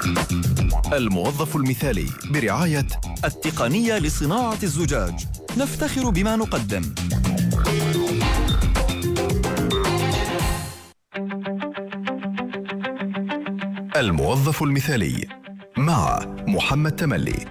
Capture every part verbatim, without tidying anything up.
الموظف المثالي برعاية التقنية لصناعة الزجاج. نفتخر بما نقدم. الموظف المثالي مع محمد تملي.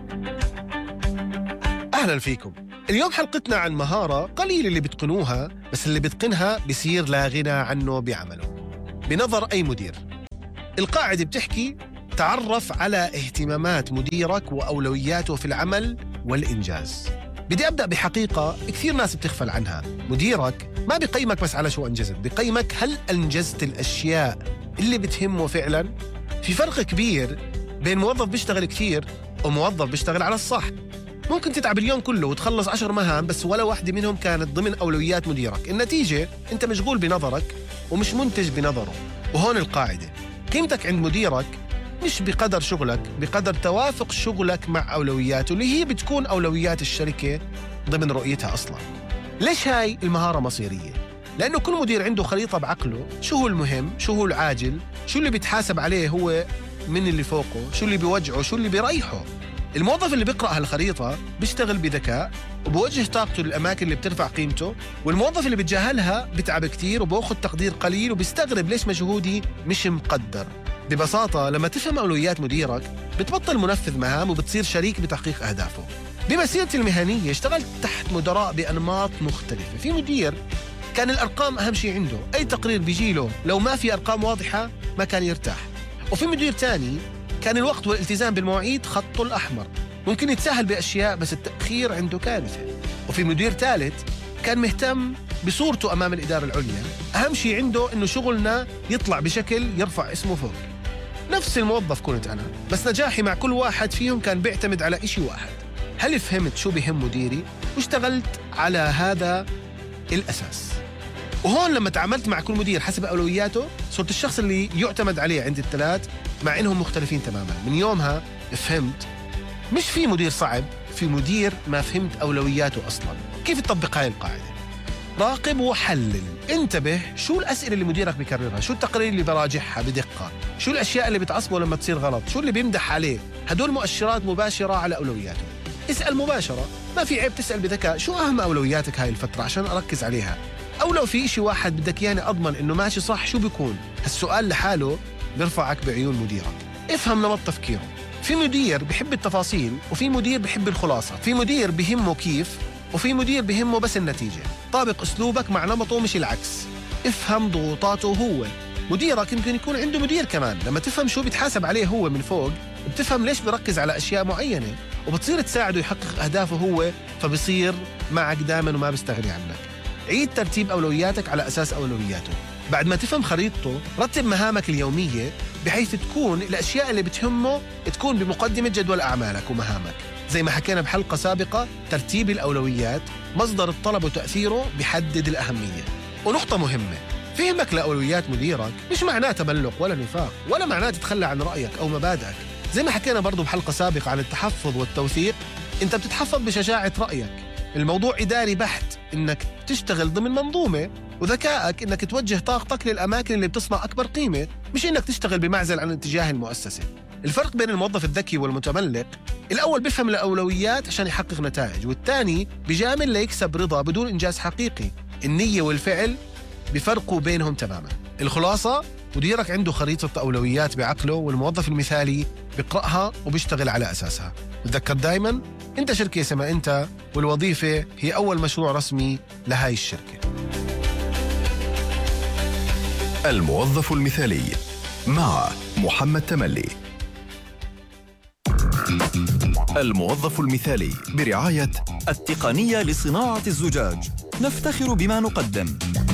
أهلا فيكم. اليوم حلقتنا عن مهارة قليل اللي بيتقنوها، بس اللي بيتقنها بيصير لا غنى عنه بعمله بنظر أي مدير. القاعدة بتحكي: تعرف على اهتمامات مديرك وأولوياته في العمل والإنجاز. بدي أبدأ بحقيقة كثير ناس بتغفل عنها. مديرك ما بيقيمك بس على شو أنجزت، بيقيمك هل أنجزت الأشياء اللي بتهمه فعلا. في فرق كبير بين موظف بيشتغل كثير وموظف بيشتغل على الصح. ممكن تتعب اليوم كله وتخلص عشر مهام بس ولا واحدة منهم كانت ضمن أولويات مديرك. النتيجة أنت مشغول بنظرك ومش منتج بنظره. وهون القاعدة: قيمتك عند مديرك مش بقدر شغلك، بقدر توافق شغلك مع أولوياته اللي هي بتكون أولويات الشركة ضمن رؤيتها أصلا. ليش هاي المهارة مصيرية؟ لأنه كل مدير عنده خريطة بعقله، شو هو المهم، شو هو العاجل، شو اللي بيتحاسب عليه هو من اللي فوقه، شو اللي بيوجعه، شو اللي بيريحه. الموظف اللي بيقرأ هالخريطة بيشتغل بذكاء وبوجه طاقته للأماكن اللي بترفع قيمته، والموظف اللي بيتجاهلها بتعب كتير وبأخذ تقدير قليل وبيستغرب ليش مجهودي مش مقدر. ببساطة لما تفهم أولويات مديرك بتبطل منفذ مهام وبتصير شريك بتحقيق أهدافه. بمسيرتي المهنية اشتغلت تحت مدراء بأنماط مختلفة. في مدير كان الأرقام أهم شيء عنده، أي تقرير بيجيله لو ما في أرقام واضحة ما كان يرتاح. وفي مدير تاني كان الوقت والالتزام بالمواعيد خطه الأحمر، ممكن يتساهل بأشياء بس التأخير عنده كارثة. وفي مدير ثالث كان مهتم بصورته أمام الإدارة العليا، أهم شيء عنده إنه شغلنا يطلع بشكل يرفع اسمه فوق. نفس الموظف كنت أنا، بس نجاحي مع كل واحد فيهم كان بيعتمد على إشي واحد: هل فهمت شو بهم مديري واشتغلت على هذا الأساس. وهون لما تعاملت مع كل مدير حسب أولوياته صرت الشخص اللي يعتمد عليه عند الثلاث، مع إنهم مختلفين تماما. من يومها فهمت مش في مدير صعب، في مدير ما فهمت أولوياته أصلا. كيف تطبق هاي القاعدة؟ راقب وحلل. انتبه شو الأسئلة اللي مديرك بيكررها، شو التقارير اللي براجعها بدقة، شو الأشياء اللي بتعصبه لما تصير غلط، شو اللي بيمدح عليه. هدول مؤشرات مباشرة على أولوياته. اسأل مباشرة، ما في عيب تسأل بذكاء: شو أهم أولوياتك هاي الفترة عشان أركز عليها؟ أو لو في إشي واحد بدك ياني أضمن إنه ماشي صح شو بيكون؟ هالسؤال لحاله بيرفعك بعيون مديرك. افهم نمط تفكيره. في مدير بيحب التفاصيل وفي مدير بيحب الخلاصة. في مدير بيهمه كيف وفي مدير بيهمه بس النتيجة. طابق أسلوبك مع نمطه مش العكس. افهم ضغوطاته هو. مديرك يمكن يكون عنده مدير كمان. لما تفهم شو بيتحاسب عليه هو من فوق بتفهم ليش بركز على أشياء معينة وبتصير تساعده يحقق أهدافه هو، فبصير معك دائما وما بيستغني عنك. عيد ترتيب أولوياتك على أساس أولوياته. بعد ما تفهم خريطته رتب مهامك اليومية بحيث تكون الأشياء اللي بتهمه تكون بمقدمة جدول أعمالك ومهامك. زي ما حكينا بحلقة سابقة، ترتيب الأولويات مصدر الطلب وتأثيره بيحدد الأهمية. ونقطة مهمة: فهمك لأولويات مديرك مش معناه تملق ولا نفاق ولا معناه تتخلى عن رأيك أو مبادئك. زي ما حكينا برضو بحلقة سابقة عن التحفظ والتوثيق، انت بتتحفظ بشجاعة رأيك. الموضوع إداري بحت، إنك تشتغل ضمن منظومة، وذكائك إنك توجه طاقتك للأماكن اللي بتصنع أكبر قيمة، مش إنك تشتغل بمعزل عن اتجاه المؤسسة. الفرق بين الموظف الذكي والمتملق: الأول بيفهم الأولويات عشان يحقق نتائج، والثاني بيجامل ليكسب رضا بدون إنجاز حقيقي. النية والفعل بيفرقوا بينهم تماما. الخلاصة: مديرك عنده خريطة أولويات بعقله، والموظف المثالي بيقرأها وبيشتغل على أساسها. تذكر دايما أنت شركة اسمها أنت، والوظيفة هي أول مشروع رسمي لهاي الشركة. الموظف المثالي مع محمد تملي. الموظف المثالي برعاية التقنية لصناعة الزجاج. نفتخر بما نقدم.